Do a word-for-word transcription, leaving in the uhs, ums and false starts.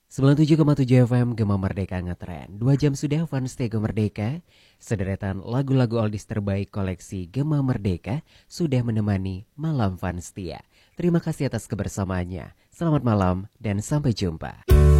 sembilan puluh tujuh koma tujuh F M Gema Merdeka ngetren. Dua jam sudah Fun Stay Gema Merdeka. Sederetan lagu-lagu oldies terbaik koleksi Gema Merdeka sudah menemani Malam Fun Setia. Terima kasih atas kebersamaannya. Selamat malam dan sampai jumpa.